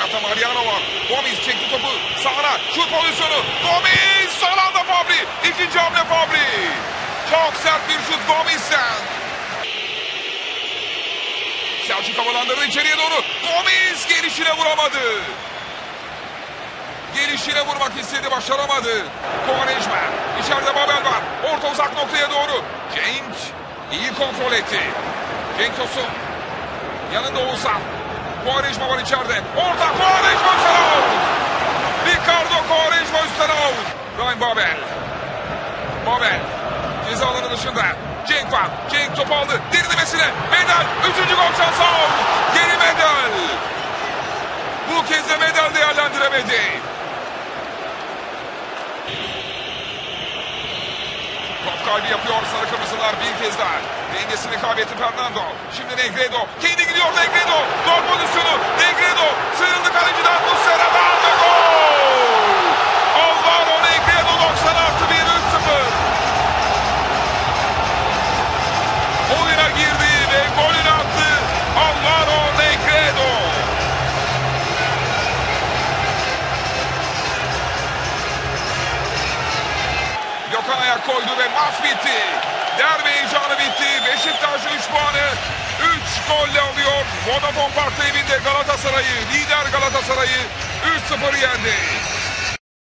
Zaten Mariano var. Gomis çekti topu sağına. Şut pozisyonu. Gomis son anda Fabri. İkinci hamle Fabri. Çok sert bir şut Gomis'ten. Selçuk havalandırdı içeriye doğru. Gomis gelişine vuramadı. Gelişine vurmak istedi, başaramadı. Quaresma. İçeride Babel var. Orta uzak noktaya doğru. Cenk iyi kontrol etti. Cenk Tosun. Yanında Oğuzhan. Quaresma var içeride. Orta Quaresma üstten out. Ricardo Quaresma üstten out. Ryan Babel. Babel. Ceza alanı dışında. Cenk var. Cenk topu aldı. Derinlemesine. Medel. Üçüncü gol şansı out. Geri Medel. Bu kez de Medel değerlendiremedi. Top kaybı yapıyor sarı kırmızılar bir kez daha. Dengesini kaybetti Fernando. Şimdi Negredo. Kendi gidiyor Negredo. Gol pozisyonu. Negredo. Sıyrıldı kaleciden Muslera'dan ve gol. Alvaro Negredo 90 artı 1 3-0. Oyuna girdi ve golünü attı. Alvaro Negredo. Gökhan ayak koydu ve maç bitti. Derbi heyecanı bitti. Beşiktaş 3 puanı 3 golle alıyor. Vodafone Park'ta evinde Galatasaray'ı, lider Galatasaray'ı 3-0 yendi.